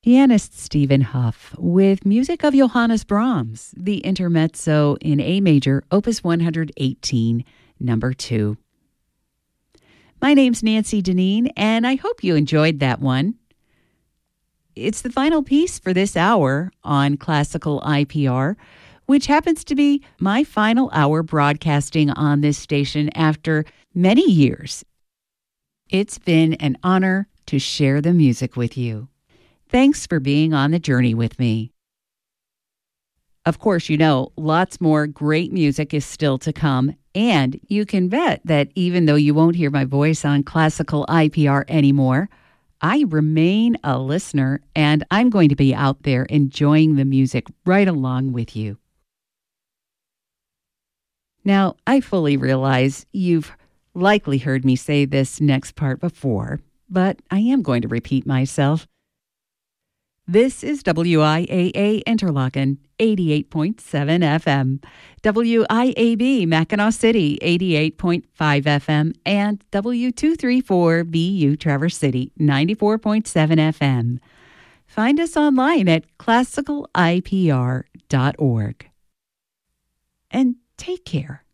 Pianist Stephen Huff with music of Johannes Brahms, the Intermezzo in A major, Opus 118, number 2. My name's Nancy Deneen, and I hope you enjoyed that one. It's the final piece for this hour on Classical IPR, which happens to be my final hour broadcasting on this station after many years. It's been an honor to share the music with you. Thanks for being on the journey with me. Of course, you know, lots more great music is still to come, and you can bet that even though you won't hear my voice on Classical IPR anymore, I remain a listener, and I'm going to be out there enjoying the music right along with you. Now, I fully realize you've likely heard me say this next part before, but I am going to repeat myself. This is WIAA Interlochen, 88.7 FM, WIAB Mackinac City, 88.5 FM, and W234BU Traverse City, 94.7 FM. Find us online at classicalipr.org. And take care.